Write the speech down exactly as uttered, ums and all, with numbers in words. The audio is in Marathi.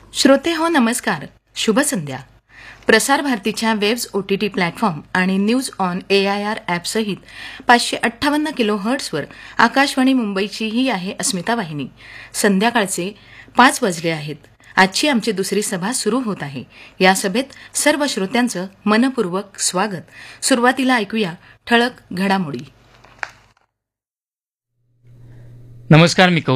श्रोते हो नमस्कार, शुभ संध्या. प्रसार भारतीच्या waves O T T platform आणि news on A I R ॲपसहित पाचशे अठ्ठावन्न किलो हर्ट्सवर आकाशवाणी मुंबईची ही आहे अस्मिता वाहिनी. संध्याकाळचे पाच वाजले आहेत. आजची आमची दुसरी सभा सुरू होत आहे. या सभेत सर्व श्रोत्यांचं मनपूर्वक स्वागत. सुरुवातीला ऐकूया ठळक घडामोडी. नमस्कार, मी